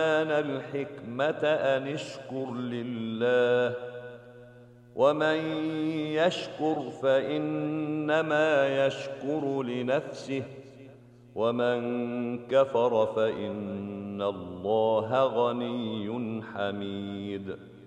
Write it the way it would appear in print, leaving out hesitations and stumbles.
الحكمة أن اشكر لله، ومن يشكر فإنما يشكر لنفسه، ومن كفر فإن الله غني حميد.